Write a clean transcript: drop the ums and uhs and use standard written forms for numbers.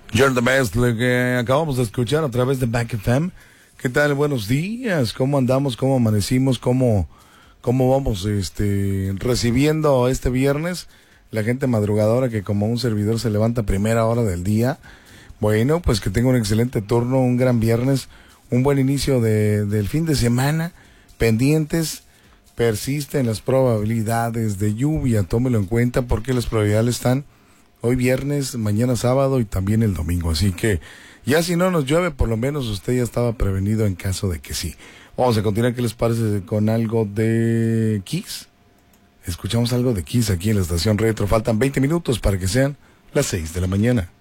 You're the best, lo que acabamos de escuchar a través de Back FM. ¿Qué tal? Buenos días. ¿Cómo andamos? ¿Cómo amanecimos? ¿Cómo vamos recibiendo este viernes? La gente madrugadora que como un servidor se levanta a primera hora del día. Bueno, pues que tenga un excelente turno, un gran viernes, un buen inicio del fin de semana. Pendientes, persisten las probabilidades de lluvia. Tómelo en cuenta porque las probabilidades están hoy viernes, mañana sábado y también el domingo. Así que ya si no nos llueve, por lo menos usted ya estaba prevenido en caso de que sí. Vamos a continuar, ¿qué les parece con algo de Kiss? Escuchamos algo de Kiss aquí en la estación Retro. Faltan 20 minutos para que sean las 6 de la mañana.